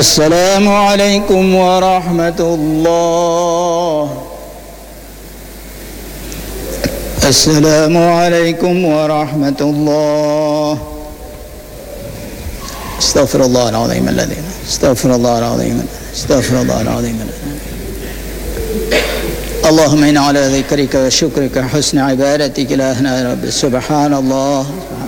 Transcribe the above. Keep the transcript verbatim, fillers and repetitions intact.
Assalamualaikum warahmatullah. Assalamualaikum warahmatullah. Astaghfirullahaladzim alladzi Astaghfirullahaladzim Astaghfirullahaladzim. Allahumma inna ala dzikrika wa syukrika husna ibadatika ilahna ya rabbi. Subhanallah.